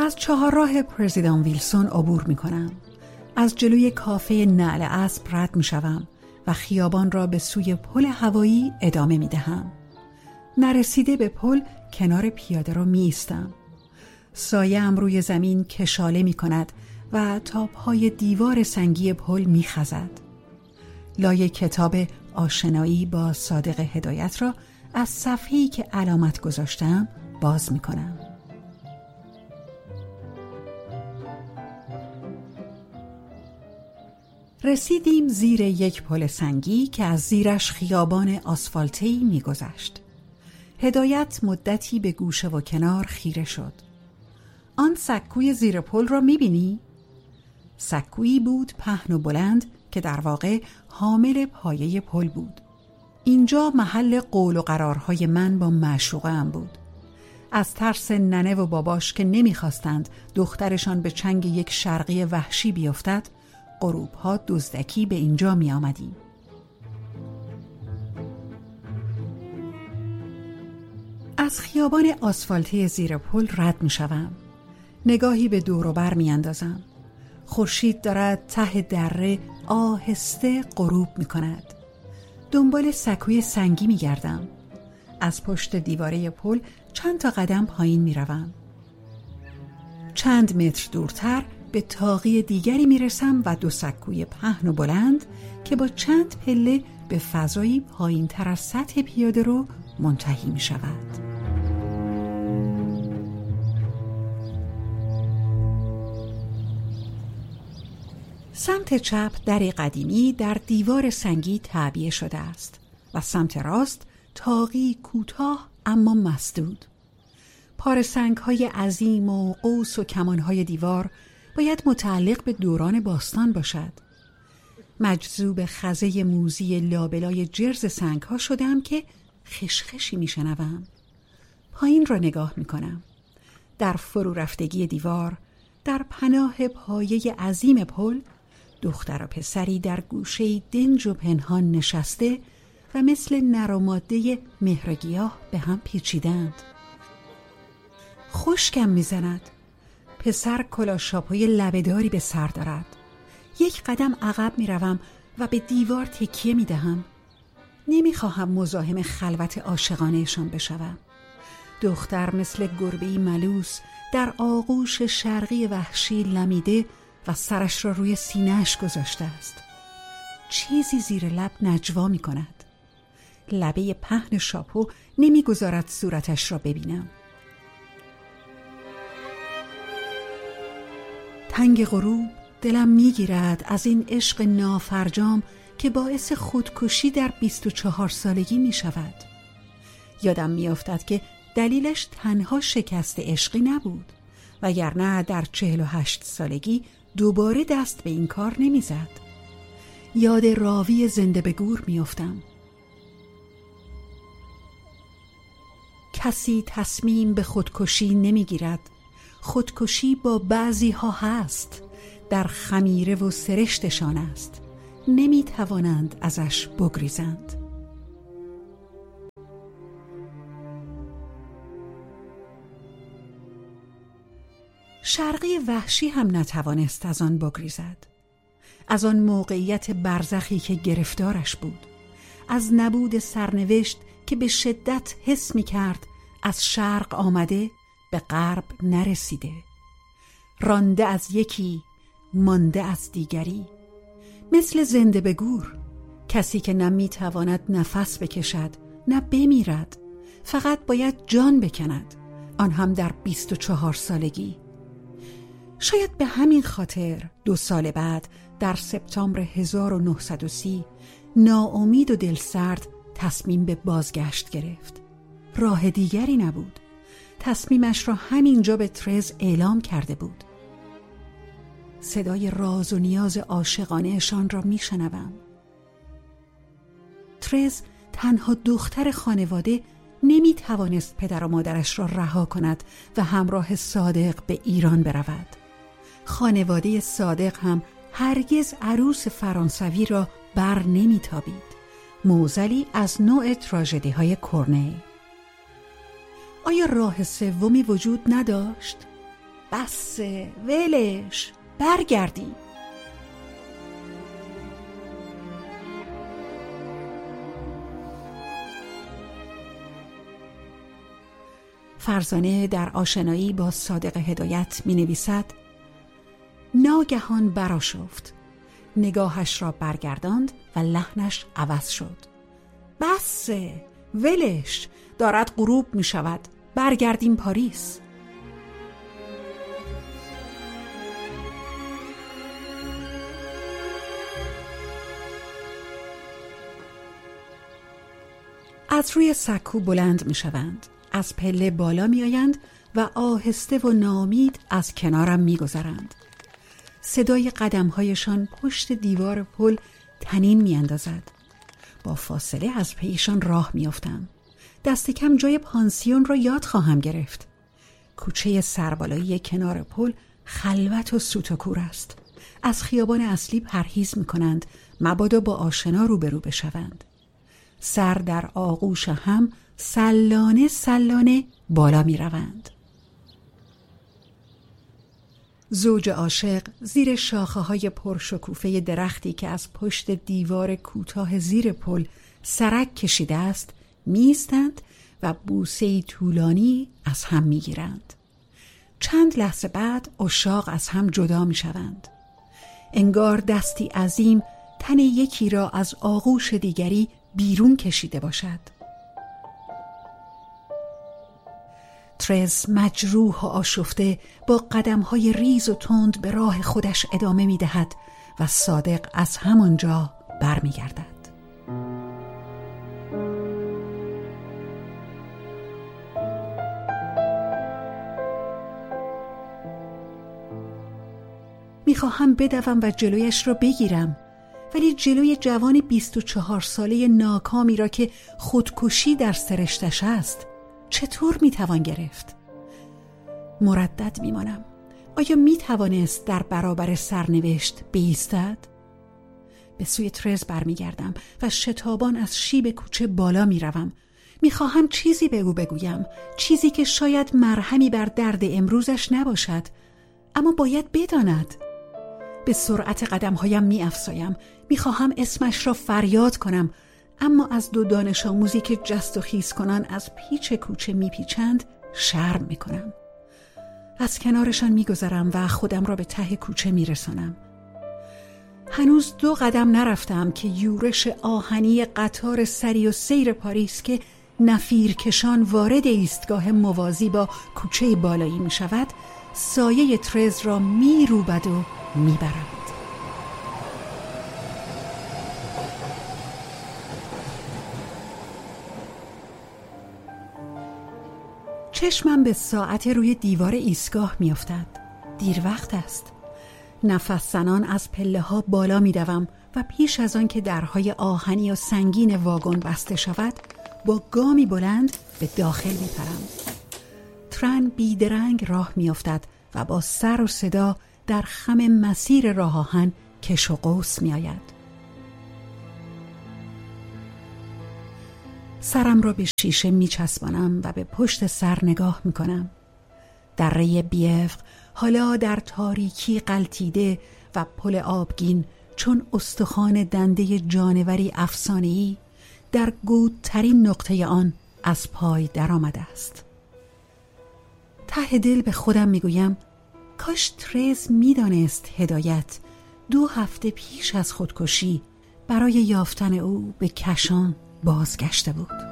از چهارراه پرزیدنت ویلسون عبور می کنم. از جلوی کافه نعل اسب رد می شوم و خیابان را به سوی پل هوایی ادامه می دهم. نرسیده به پل کنار پیاده رو می ایستم. سایه‌ام روی زمین کشاله می کند و تا پای دیوار سنگی پل می خزد. لای کتاب آشنایی با صادق هدایت را از صفحه‌ای که علامت گذاشتم باز می کنم. رسیدیم زیر یک پل سنگی که از زیرش خیابان آسفالته‌ای می‌گذشت. هدایت مدتی به گوشه و کنار خیره شد. آن سکوی زیر پل را می‌بینی؟ سکویی بود پهن و بلند که در واقع حامل پایه پل بود. اینجا محل قول و قرارهای من با معشوقه‌ام بود. از ترس ننه و باباش که نمی‌خواستند دخترشان به چنگ یک شرقی وحشی بیفتد، غروب‌ها دزدکی به اینجا می آمدیم. از خیابان آسفالتی زیر پل رد می شوم. نگاهی به دور و بر می اندازم. خورشید دارد ته دره آهسته غروب می کند. دنبال سکوی سنگی می گردم. از پشت دیواره پل چند تا قدم پایین می روم. چند متر دورتر به طاقی دیگری میرسم و دو سکوی پهن و بلند که با چند پله به فضایی پایین تر از سطح پیاده رو منتهی می شود. سمت چپ دری قدیمی در دیوار سنگی تعبیه شده است و سمت راست طاقی کوتاه اما مسدود. پاره سنگ‌های عظیم و قوس و کمان‌های دیوار باید متعلق به دوران باستان باشد. مجذوب خزه موزی لابلای جرز سنگ‌ها شدم که خشخشی میشنوم. پایین را نگاه میکنم. در فرو رفتگی دیوار، در پناه پایه عظیم پل، دختر و پسری در گوشه‌ای دنج و پنهان نشسته و مثل نر و ماده مهرگیاه به هم پیچیدند. خشکم میزند. پسر کلاشاپوی لبه‌داری به سر دارد. یک قدم عقب میروم و به دیوار تکیه میدهم. نمیخواهم مزاحم خلوت عاشقانه‌شان بشوم. دختر مثل گربه‌ای ملوس در آغوش شرقی وحشی لمیده و سرش را روی سینه‌اش گذاشته است. چیزی زیر لب نجوا میکند. لبه پهن شاپو نمیگذارد صورتش را ببینم. تنگ غروب دلم میگیرد از این عشق نافرجام که باعث خودکشی در 24 سالگی می شود. یادم میافتد که دلیلش تنها شکست عشقی نبود، وگرنه در 48 سالگی دوباره دست به این کار نمیزد. یاد راوی زنده به گور میافتم. کسی تصمیم به خودکشی نمیگیرد. خودکشی با بعضی ها هست، در خمیره و سرشتشان است، نمی توانند ازش بگریزند. شرقی وحشی هم نتوانست از آن بگریزد، از آن موقعیت برزخی که گرفتارش بود، از نبود سرنوشت که به شدت حس می کرد از شرق آمده به غرب نرسیده، رانده از یکی مانده از دیگری، مثل زنده به گور، کسی که نه می تواند نفس بکشد نه بمیرد، فقط باید جان بکند، آن هم در 24 سالگی. شاید به همین خاطر 2 سال بعد در سپتامبر 1930 ناامید و دلسرد تصمیم به بازگشت گرفت. راه دیگری نبود. تصمیمش را همینجا به ترز اعلام کرده بود. صدای راز و نیاز عاشقانه‌شان را میشنوم. ترز تنها دختر خانواده نمیتوانست پدر و مادرش را رها کند و همراه صادق به ایران برود. خانواده صادق هم هرگز عروس فرانسوی را بر نمیتابید. معضلی از نوع بسه، ولش، برگردیم. فرزانه در آشنایی با صادق هدایت می نویسد: ناگهان برآشفت، نگاهش را برگرداند و لحنش عوض شد. بسه، ولش، دارد غروب می شود، برگردیم پاریس. از روی سکو بلند می شوند، از پله بالا می آیند و آهسته و ناامید از کنارم می گذرند. صدای قدمهایشان پشت دیوار پل طنین می اندازد. با فاصله از پیشان راه می افتم. دست کم جای پانسیون را یاد خواهم گرفت. کوچه سربالایی کنار پل خلوت و سوت و کور است. از خیابان اصلی پرهیز می کنند مبادا با آشنا روبرو بشوند. سر در آغوش هم سلانه سلانه بالا می روند. زوج عاشق زیر شاخه های پرشکوفه درختی که از پشت دیوار کوتاه زیر پل سرک کشیده است می ایستند و بوسه‌ای طولانی از هم می گیرند. چند لحظه بعد عشاق از هم جدا می شوند. انگار دستی عظیم تن یکی را از آغوش دیگری بیرون کشیده باشد. ترز مجروح و آشفته با قدم‌های ریز و تند به راه خودش ادامه می‌دهد و صادق از همانجا برمیگردد. می‌خواهم بدوم و جلویش را بگیرم، ولی جلوی جوانی 24 ساله ناکامی را که خودکشی در سرشتش است چطور میتوان گرفت؟ مردد میمانم. آیا میتوانست در برابر سرنوشت بایستد؟ به سوی ترز برمیگردم و شتابان از شیب کوچه بالا میروم. میخواهم چیزی به او بگویم، چیزی که شاید مرهمی بر درد امروزش نباشد، اما باید بداند. به سرعت قدمهایم میافزایم. میخواهم اسمش را فریاد کنم، اما از دو دانش آموزی که جست و خیز کنان از پیچ کوچه میپیچند شرم میکنم. از کنارشان میگذرم و خودم را به ته کوچه میرسانم. هنوز 2 قدم نرفتم که یورش آهنی قطار سری و سیر پاریس که نفیرکشان وارد ایستگاه موازی با کوچه بالایی میشود سایه ترز را میروبد و میبرد. چشمم به ساعت روی دیوار ایستگاه میافتد. دیر وقت است. نفس زنان از پله ها بالا میدوم و پیش از آن که درهای آهنی و سنگین واگن بسته شود با گامی بلند به داخل میپرم. ترن بیدرنگ راه میافتد و با سر و صدا در خم مسیر راه آهن کش و قوس میآید. سرم را به شیشه میچسبانم و به پشت سر نگاه میکنم. دره بیفق حالا در تاریکی غلتیده و پل آبگین چون استخوان دنده جانوری افسانه‌ای در گودترین نقطه آن از پای در آمده است. ته دل به خودم میگویم کاش ترز میدانست هدایت 2 هفته پیش از خودکشی برای یافتن او به کشان بازگشته بود.